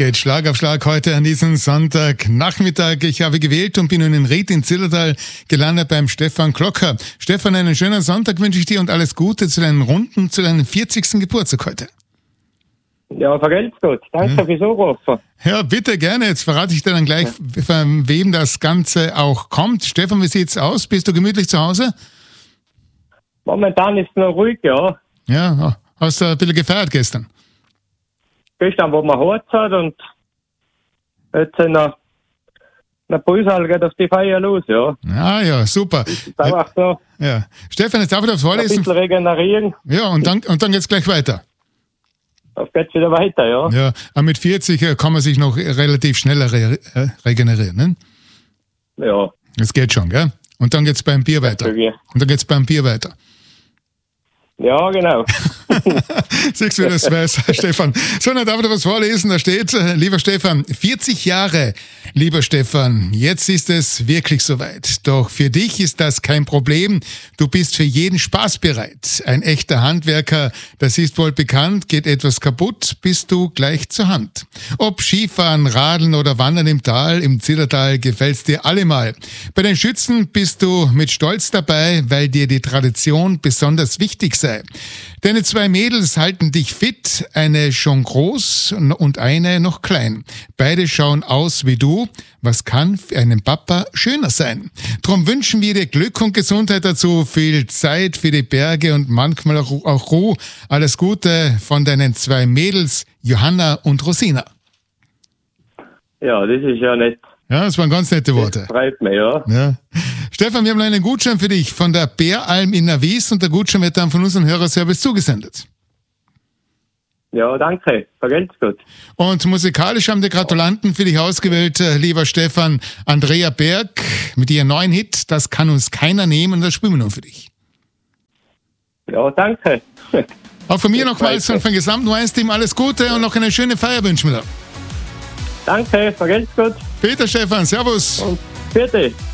geht Schlag auf Schlag heute an diesem Sonntagnachmittag. Ich habe gewählt und bin nun in Ried in Zillertal gelandet beim Stefan Glocker. Stefan, einen schönen Sonntag wünsche ich dir und alles Gute zu deinen Runden, zu deinem 40. Geburtstag heute. Ja, vergelt's Gott. Danke fürs Anrufen. Ja, bitte gerne. Jetzt verrate ich dir dann gleich, von wem das Ganze auch kommt. Stefan, wie sieht's aus? Bist du gemütlich zu Hause? Momentan ist es noch ruhig, ja. Ja, hast du ein bisschen gefeiert gestern? Gestern, wo man Harz hat und jetzt in einer Pulsal geht auf die Feier los, ja. Ah ja, super. Einfach so Ja. Stefan, jetzt darf ich das ein vorlesen. bisschen regenerieren. Ja, und dann geht's gleich weiter. Auf geht's wieder weiter, ja. Ja, aber mit 40 kann man sich noch relativ schneller regenerieren, ne? Ja. Das geht schon, gell? Und dann geht's beim Bier weiter. Ja, genau. Siehst du, wie das weiß, Stefan. So, dann darf ich dir was vorlesen. Da steht, lieber Stefan, 40 Jahre, lieber Stefan, jetzt ist es wirklich soweit. Doch für dich ist das kein Problem. Du bist für jeden Spaß bereit. Ein echter Handwerker, das ist wohl bekannt. Geht etwas kaputt, bist du gleich zur Hand. Ob Skifahren, Radeln oder Wandern im Tal, im Zillertal, gefällt's dir allemal. Bei den Schützen bist du mit Stolz dabei, weil dir die Tradition besonders wichtig sei. Deine 2 Mädels halten dich fit, eine schon groß und eine noch klein. Beide schauen aus wie du. Was kann für einen Papa schöner sein? Drum wünschen wir dir Glück und Gesundheit dazu, viel Zeit für die Berge und manchmal auch Ruhe. Alles Gute von deinen 2 Mädels, Johanna und Rosina. Ja, das ist ja nett. Ja, das waren ganz nette Worte. Das freut mich, ja. Ja. Stefan, wir haben einen Gutschein für dich von der Bäralm in Navis und der Gutschein wird dann von unserem Hörerservice zugesendet. Ja, danke. Vergelt's Gott. Und musikalisch haben die Gratulanten für dich ausgewählt, lieber Stefan, Andrea Berg mit ihrem neuen Hit, Das kann uns keiner nehmen, und das spielen wir nun für dich. Ja, danke. Auch von mir nochmals und vom gesamten Weinsteam alles Gute und noch eine schöne Feier wünschen wir dir. Danke, vergelt's Gott. Peter, Stefan, servus. Und bitte.